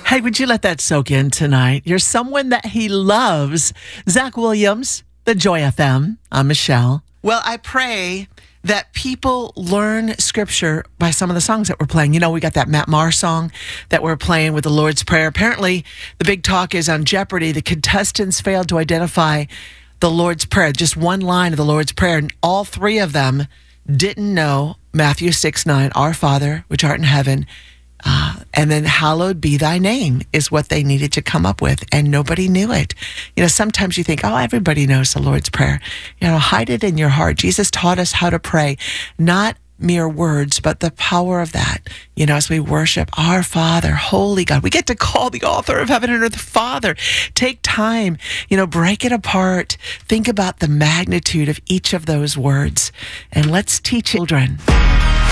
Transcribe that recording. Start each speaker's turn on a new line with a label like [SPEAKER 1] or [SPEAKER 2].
[SPEAKER 1] Hey, would you let that soak in tonight? You're someone that he loves. Zach Williams, the Joy FM. I'm Michelle. Well, I pray that people learn scripture by some of the songs that we're playing. You know, we got that Matt Maher song that we're playing with the Lord's Prayer. Apparently, the big talk is on Jeopardy. The contestants failed to identify the Lord's Prayer, just one line of the Lord's Prayer. And all three of them didn't know Matthew 6:9, Our Father, which art in heaven, and then hallowed be thy name is what they needed to come up with. And nobody knew it. You know, sometimes you think, oh, everybody knows the Lord's Prayer. You know, hide it in your heart. Jesus taught us how to pray, not mere words, but the power of that. You know, as we worship our Father, holy God, we get to call the author of heaven and earth Father. Take time, you know, break it apart. Think about the magnitude of each of those words. And let's teach children.